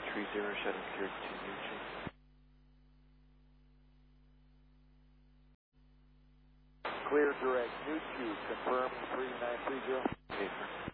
3930, shuttle cleared to Newton. Clear direct, Newt Q, confirm 3930. Okay, sir.